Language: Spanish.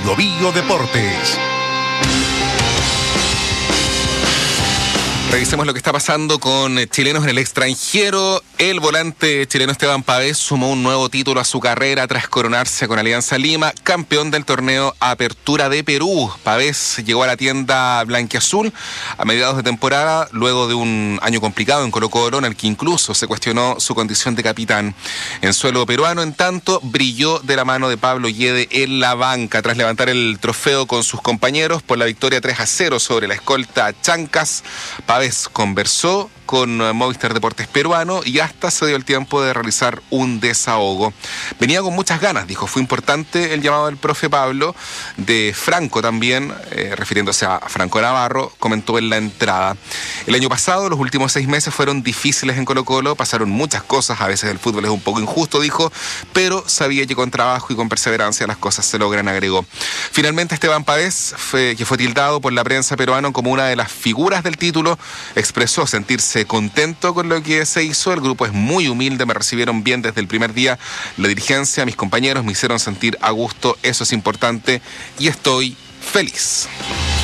Bio Bio Deportes. Revisemos lo que está pasando con chilenos en el extranjero. El volante chileno Esteban Pavés sumó un nuevo título a su carrera tras coronarse con Alianza Lima, campeón del torneo Apertura de Perú. Pavés llegó a la tienda blanquiazul a mediados de temporada, luego de un año complicado en Colo-Colo, en el que incluso se cuestionó su condición de capitán. En suelo peruano, en tanto, brilló de la mano de Pablo Guede en la banca, tras levantar el trofeo con sus compañeros por la victoria 3-0 sobre la escolta Chancas. Pavés conversó con Movistar Deportes Peruano y hasta se dio el tiempo de realizar un desahogo. Venía con muchas ganas, dijo. Fue importante el llamado del profe Pablo, de Franco también, refiriéndose a Franco Navarro, comentó en la entrada. El año pasado, los últimos 6 meses fueron difíciles en Colo-Colo, pasaron muchas cosas, a veces el fútbol es un poco injusto, dijo, pero sabía que con trabajo y con perseverancia las cosas se logran, agregó. Finalmente, Esteban Pavés, que fue tildado por la prensa peruana como una de las figuras del título, expresó sentirse contento con lo que se hizo. El grupo es muy humilde, me recibieron bien desde el primer día. La dirigencia, mis compañeros me hicieron sentir a gusto, eso es importante y estoy feliz.